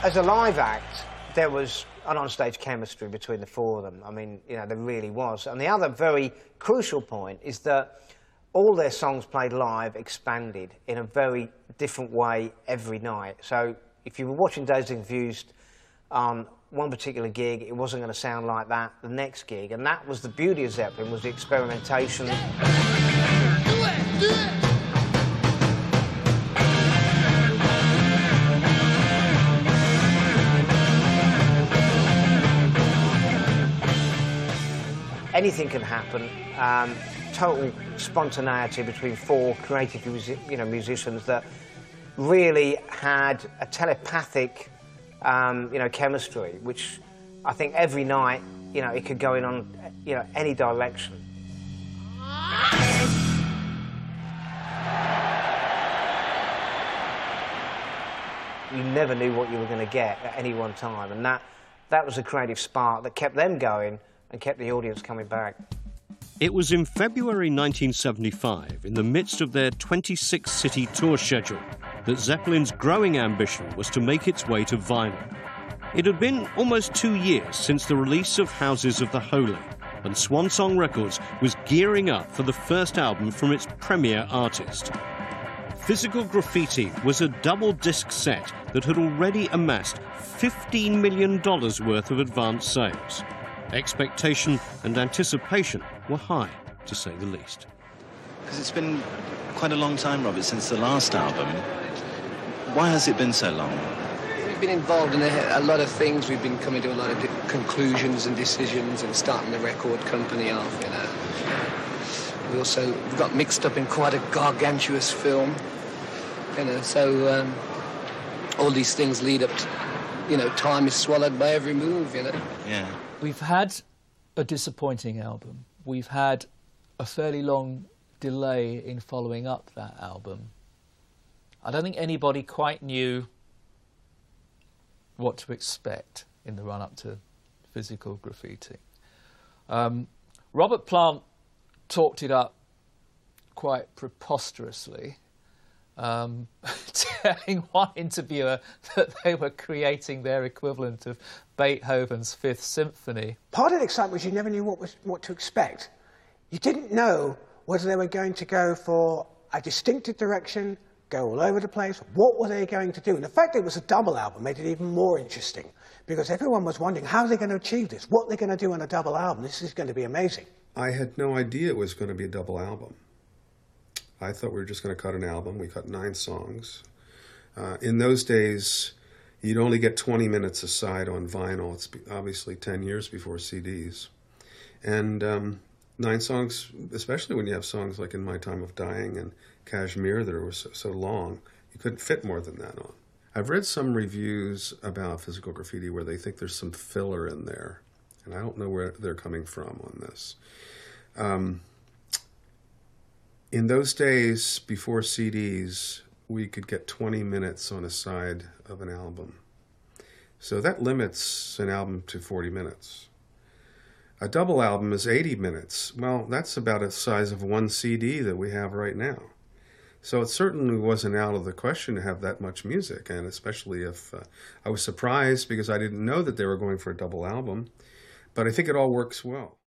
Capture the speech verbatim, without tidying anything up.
As a live act, there was an on-stage chemistry between the four of them. I mean, you know, there really was. And the other very crucial point is that all their songs played live expanded in a very different way every night. So if you were watching Dazed and Confused on one particular gig, it wasn't going to sound like that the next gig. And that was the beauty of Zeppelin, was the experimentation. Do it! Do it! Anything can happen. Um, total spontaneity between four creative music, you know, musicians that really had a telepathic, um, you know, chemistry, which I think every night, you know, it could go in on, you know, any direction. You never knew what you were going to get at any one time, and that, that was a creative spark that kept them going and kept the audience coming back. It was in February nineteen seventy-five, in the midst of their twenty-six city tour schedule, that Zeppelin's growing ambition was to make its way to vinyl. It had been almost two years since the release of Houses of the Holy, and Swan Song Records was gearing up for the first album from its premier artist. Physical Graffiti was a double-disc set that had already amassed fifteen million dollars worth of advance sales. Expectation and anticipation were high, to say the least. Because it's been quite a long time, Robert, since the last album. Why has it been so long? We've been involved in a, a lot of things. We've been coming to a lot of conclusions and decisions and starting the record company off, you know. We also we got mixed up in quite a gargantuous film, you know, so um, all these things lead up to, you know, time is swallowed by every move, you know. Yeah. We've had a disappointing album. We've had a fairly long delay in following up that album. I don't think anybody quite knew what to expect in the run-up to Physical Graffiti. Um, Robert Plant talked it up quite preposterously, um, telling one interviewer that they were creating their equivalent of Beethoven's Fifth Symphony. Part of the excitement was you never knew what, was, what to expect. You didn't know whether they were going to go for a distinctive direction, go all over the place. What were they going to do? And the fact that it was a double album made it even more interesting, because everyone was wondering how are they going to achieve this? What are they going to do on a double album? This is going to be amazing. I had no idea it was going to be a double album. I thought we were just going to cut an album. We cut nine songs. Uh, in those days, you'd only get twenty minutes a side on vinyl. It's obviously ten years before C Ds. And um, nine songs, especially when you have songs like In My Time of Dying and Kashmir that were so, so long, you couldn't fit more than that on. I've read some reviews about Physical Graffiti where they think there's some filler in there. And I don't know where they're coming from on this. Um, in those days, before C Ds, we could get twenty minutes on a side of an album. So that limits an album to forty minutes. A double album is eighty minutes. Well, that's about the size of one C D that we have right now. So it certainly wasn't out of the question to have that much music, and especially if uh, I was surprised because I didn't know that they were going for a double album. But I think it all works well.